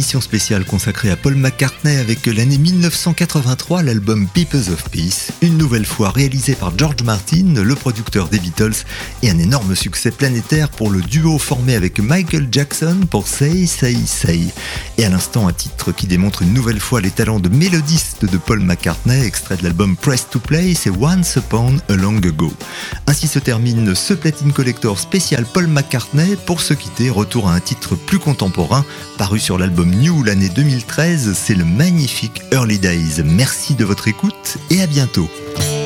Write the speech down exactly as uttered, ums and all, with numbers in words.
émission spéciale consacrée à Paul McCartney avec l'année dix-neuf cent quatre-vingt-trois, l'album Pieces of Peace, une nouvelle fois réalisé par George Martin, le producteur des Beatles, et un énorme succès planétaire pour le duo formé avec Michael Jackson pour Say, Say, Say. Et à l'instant, un titre qui démontre une nouvelle fois les talents de mélodiste de Paul McCartney, extrait de l'album Press to Play, c'est Once Upon a Long Ago. Ainsi se termine ce Platine Collector spécial Paul McCartney. Pour se quitter, retour à un titre plus contemporain, paru sur l'album New l'année deux mille treize, c'est le magnifique Early Days. Merci de votre écoute et à bientôt.